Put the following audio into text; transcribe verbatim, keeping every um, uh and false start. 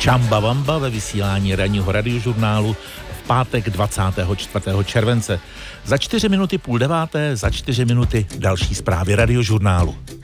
Čamba Vamba ve vysílání ranního radiožurnálu v pátek dvacátého čtvrtého července. Za čtyři minuty půl deváté, za čtyři minuty další zprávy radiožurnálu.